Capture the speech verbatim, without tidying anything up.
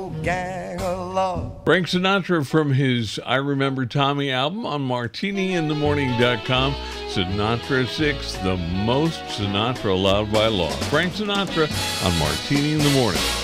old gang of law. Frank Sinatra from his I Remember Tommy album on martini in the morning dot com. Sinatra six, the most Sinatra allowed by law. Frank Sinatra on Martini in the Morning.